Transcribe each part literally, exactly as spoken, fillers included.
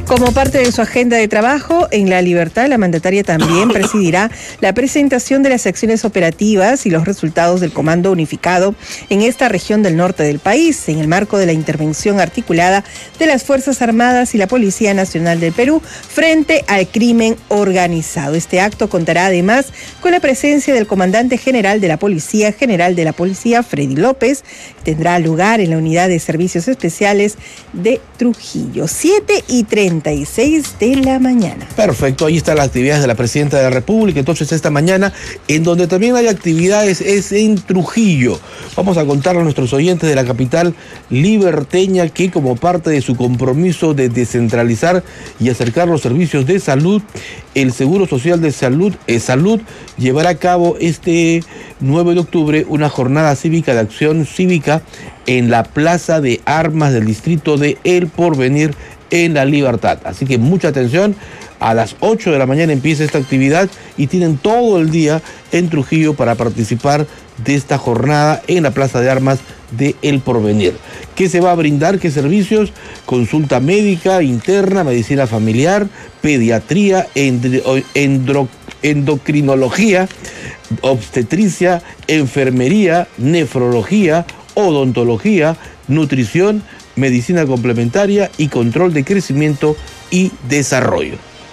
Como parte de su agenda de trabajo, en La Libertad, la mandataria también presidirá la presentación de las acciones operativas y los resultados del Comando Unificado en esta región del norte del país, en el marco de la intervención articulada de las Fuerzas Armadas y la Policía Nacional del Perú frente al crimen organizado. Este acto contará además con la presencia del comandante general de la Policía General de la Policía, Freddy López. Tendrá lugar en la Unidad de Servicios Especiales de Trujillo, siete y treinta y seis de la mañana. Perfecto, ahí están las actividades de la Presidenta de la República. Entonces esta mañana, en donde también hay actividades, es en Trujillo. Vamos a contarle a nuestros oyentes de la capital liberteña que, como parte de su compromiso de descentralizar y acercar los servicios de salud, el Seguro Social de Salud, eh, Salud llevará a cabo este nueve de octubre una jornada cívica de acción cívica en la Plaza de Armas del distrito de El Porvenir, en La Libertad. Así que mucha atención, a las ocho de la mañana empieza esta actividad y tienen todo el día en Trujillo para participar de esta jornada en la Plaza de Armas de El Porvenir. ¿Qué se va a brindar? ¿Qué servicios? Consulta médica interna, medicina familiar, pediatría, endro, endocrinología, obstetricia, enfermería, nefrología, odontología, nutrición, medicina complementaria y control de crecimiento y desarrollo.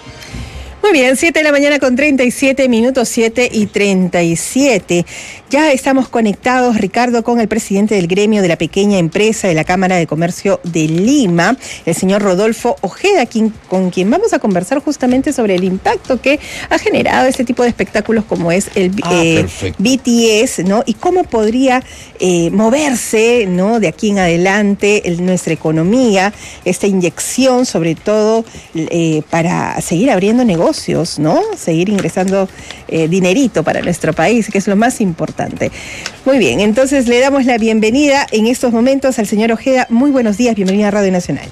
Muy bien, siete de la mañana con treinta y siete minutos, siete y treinta y siete. Ya estamos conectados, Ricardo, con el presidente del gremio de la pequeña empresa de la Cámara de Comercio de Lima, el señor Rodolfo Ojeda, quien, con quien vamos a conversar justamente sobre el impacto que ha generado este tipo de espectáculos como es el ah, eh, B T S, ¿no? Y cómo podría eh, moverse, ¿no?, de aquí en adelante en nuestra economía, esta inyección, sobre todo eh, para seguir abriendo negocios, ¿no? Seguir ingresando eh, dinerito para nuestro país, que es lo más importante. Muy bien, entonces le damos la bienvenida en estos momentos al señor Ojeda. Muy buenos días, bienvenido a Radio Nacional.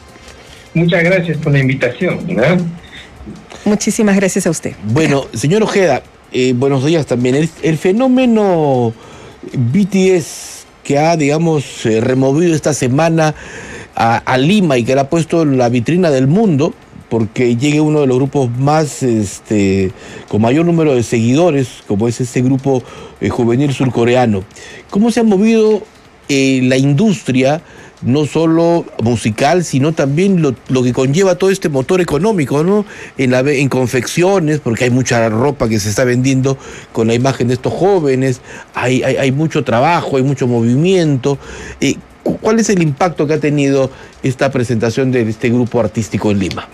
Muchas gracias por la invitación, ¿no? Muchísimas gracias a usted. Bueno, señor Ojeda, eh, buenos días también. El, el fenómeno B T S que ha, digamos, eh, removido esta semana a, a Lima y que le ha puesto en la vitrina del mundo, porque llegue uno de los grupos más, este, con mayor número de seguidores, como es este grupo eh, juvenil surcoreano. ¿Cómo se ha movido eh, la industria, no solo musical, sino también lo, lo que conlleva todo este motor económico, ¿no? En, la, en confecciones, porque hay mucha ropa que se está vendiendo con la imagen de estos jóvenes, hay, hay, hay mucho trabajo, hay mucho movimiento. Eh, ¿Cuál es el impacto que ha tenido esta presentación de este grupo artístico en Lima?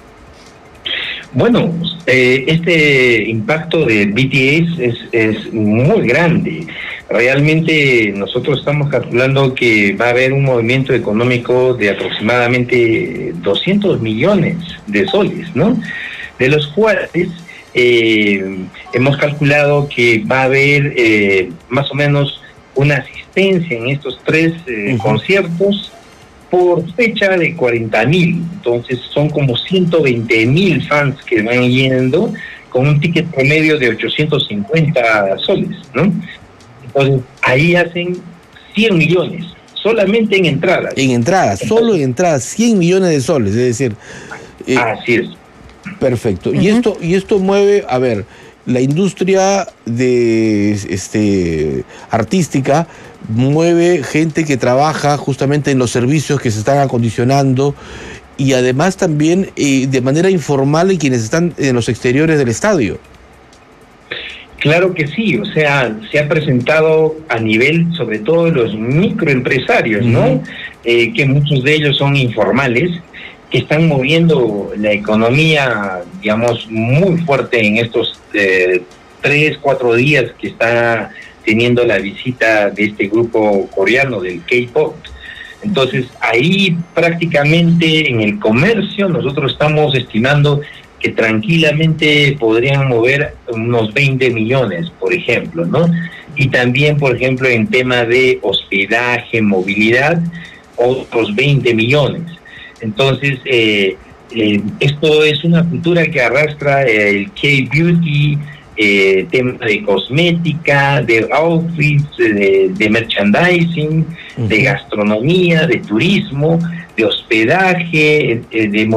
Bueno, eh, este impacto de B T S es, es muy grande. Realmente nosotros estamos calculando que va a haber un movimiento económico de aproximadamente doscientos millones de soles, ¿no? De los cuales eh, hemos calculado que va a haber eh, más o menos una asistencia en estos tres eh, uh-huh. conciertos por fecha de cuarenta mil, entonces son como ciento veinte mil fans que van yendo con un ticket promedio de ochocientos cincuenta soles, ¿no? Entonces ahí hacen cien millones, solamente en entradas. En entradas, entonces, solo en entradas, cien millones de soles, es decir... Eh, así es. Perfecto, uh-huh. y esto y esto mueve, a ver, la industria de este artística mueve gente que trabaja justamente en los servicios que se están acondicionando y además también eh, de manera informal en quienes están en los exteriores del estadio. Claro que sí, o sea, se ha presentado a nivel sobre todo de los microempresarios, ¿no? Uh-huh. Eh, que muchos de ellos son informales, que están moviendo la economía, digamos, muy fuerte en estos eh, tres, cuatro días que está teniendo la visita de este grupo coreano del K-pop. Entonces, ahí prácticamente en el comercio nosotros estamos estimando que tranquilamente podrían mover unos veinte millones, por ejemplo, ¿no? Y también, por ejemplo, en tema de hospedaje, movilidad, otros veinte millones. Entonces, eh, eh, esto es una cultura que arrastra eh, el K-beauty, eh, tema de cosmética, de outfits, de, de merchandising, uh-huh. de gastronomía, de turismo, de hospedaje, eh, de